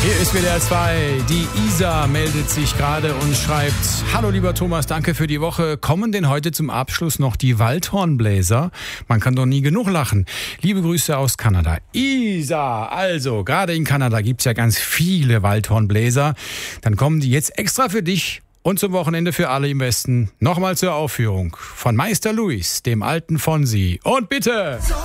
Hier ist WDR 2. Die Isa meldet sich gerade und schreibt: Hallo lieber Thomas, danke für die Woche. Kommen denn heute zum Abschluss noch die Waldhornbläser? Man kann doch nie genug lachen. Liebe Grüße aus Kanada. Isa, also gerade in Kanada gibt's ja ganz viele Waldhornbläser. Dann kommen die jetzt extra für dich und zum Wochenende für alle im Westen nochmal zur Aufführung von Meister Louis, dem alten Fonsi. Und bitte...